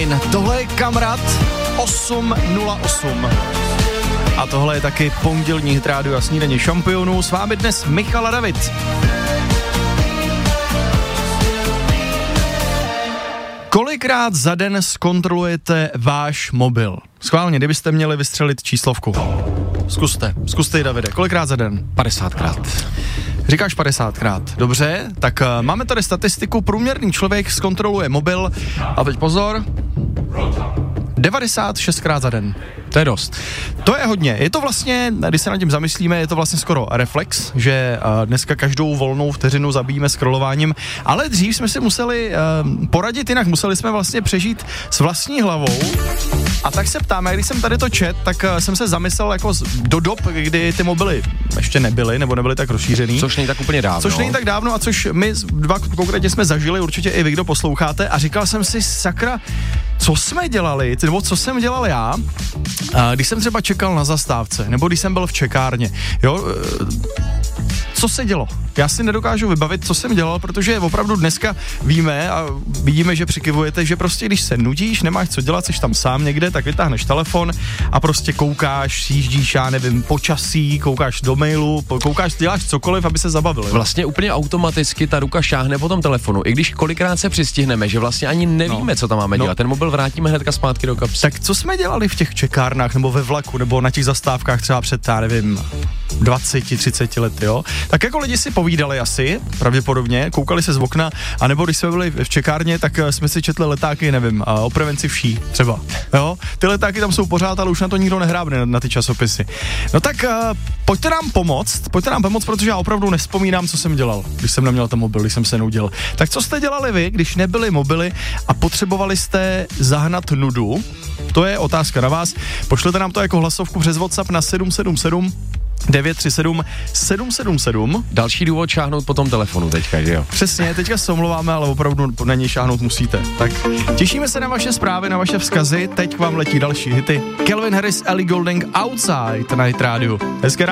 fajn. Tohle je Kamrat 8:08. A tohle je taky pondělní Hit Radio a snídaně šampionů. S vámi dnes Michal a David. Kolikrát za den zkontrolujete váš mobil? Schválně, kdybyste měli vystřelit číslovku. Zkuste ji, Davide. Kolikrát za den? 50krát. Říkáš 50krát. Dobře, tak máme tady statistiku. Průměrný člověk zkontroluje mobil a teď pozor, 96krát za den. To je dost. To je hodně. Je to vlastně, když se nad tím zamyslíme, je to vlastně skoro reflex, že dneska každou volnou vteřinu zabíjíme scrollováním, ale dřív jsme si museli poradit jinak, museli jsme vlastně přežít s vlastní hlavou. A tak se ptáme, když jsem tady to čet, tak jsem se zamyslel jako do dob, kdy ty mobily ještě nebyly, nebo nebyly tak rozšířený. Což není tak úplně dávno. Což není tak dávno a což my dva konkrétně jsme zažili, určitě i vy, kdo posloucháte, a říkal jsem si, sakra, co jsme dělali, nebo co jsem dělal já, když jsem třeba čekal na zastávce, nebo když jsem byl v čekárně, jo, co se dělo? Já si nedokážu vybavit, co jsem dělal, protože opravdu dneska víme a vidíme, že přikyvujete, že prostě když se nudíš, nemáš co dělat, jsi tam sám někde, tak vytáhneš telefon a prostě koukáš, sjíždíš, já nevím, počasí, koukáš do mailu, koukáš, děláš cokoliv, aby se zabavili. Vlastně úplně automaticky ta ruka šáhne po tom telefonu, i když kolikrát se přistihneme, že vlastně ani nevíme, co tam máme dělat. Ten mobil vrátíme hnedka zpátky do kapsy. Tak co jsme dělali v těch čekárnách nebo ve vlaku nebo na těch zastávkách třeba před, já nevím, 20-30 lety, jo? Tak jako lidi si povídali asi, pravděpodobně, koukali se z okna, anebo když jsme byli v čekárně, tak jsme si četli letáky, nevím, o prevenci vší třeba, jo? Ty letáky tam jsou pořád, ale už na to nikdo nehrábne na ty časopisy. No tak pojďte nám pomoct, protože já opravdu nevzpomínám, co jsem dělal, když jsem neměl ten mobil, když jsem se nudil. Tak co jste dělali vy, když nebyly mobily a potřebovali jste zahnat nudu? To je otázka na vás. Pošlete nám to jako hlasovku přes WhatsApp na 777 937 777. Další důvod šáhnout po tom telefonu teďka, že jo? Přesně, teďka se omlouváme, ale opravdu na něj šáhnout musíte. Tak těšíme se na vaše zprávy, na vaše vzkazy. Teď k vám letí další hity. Calvin Harris, Ellie Goulding, Outside na Hit Radio. Hezké